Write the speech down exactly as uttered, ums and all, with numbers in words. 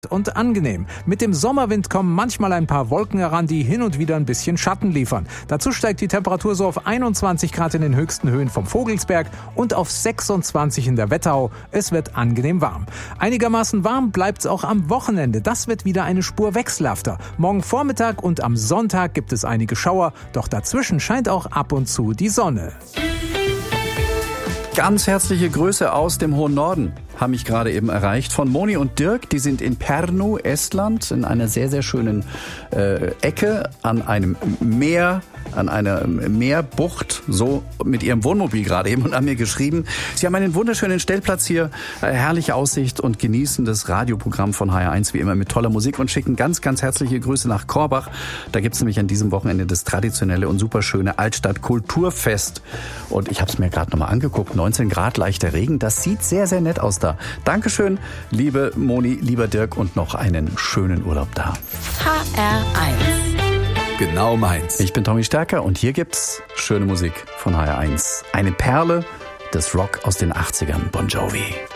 und angenehm. Mit dem Sommerwind kommen manchmal ein paar Wolken heran, die hin und wieder ein bisschen Schatten liefern. Dazu steigt die Temperatur so auf einundzwanzig Grad in den höchsten Höhen vom Vogelsberg und auf sechsundzwanzig in der Wetterau. Es wird angenehm warm. Einigermaßen warm bleibt's auch am Wochenende. Das wird wieder eine Spur wechselhafter. Morgen Vormittag und am Sonntag gibt es einige Schauer, doch dazwischen scheint auch ab und zu die Sonne. Ganz herzliche Grüße aus dem hohen Norden haben mich gerade eben erreicht von Moni und Dirk. Die sind in Pärnu, Estland, in einer sehr, sehr schönen äh, Ecke an einem Meer, an einer Meerbucht, so mit ihrem Wohnmobil gerade eben und haben mir geschrieben, sie haben einen wunderschönen Stellplatz hier, äh, herrliche Aussicht und genießen das Radioprogramm von H R eins wie immer mit toller Musik und schicken ganz, ganz herzliche Grüße nach Korbach. Da gibt's nämlich an diesem Wochenende das traditionelle und superschöne Altstadt-Kulturfest. Und ich habe es mir gerade nochmal angeguckt, neunzehn Grad, leichter Regen, das sieht sehr, sehr nett aus da. Dankeschön, liebe Moni, lieber Dirk und noch einen schönen Urlaub da. H R eins. Genau meins. Ich bin Tommy Stärker und hier gibt's schöne Musik von H R eins. Eine Perle des Rock aus den achtzigern, Bon Jovi.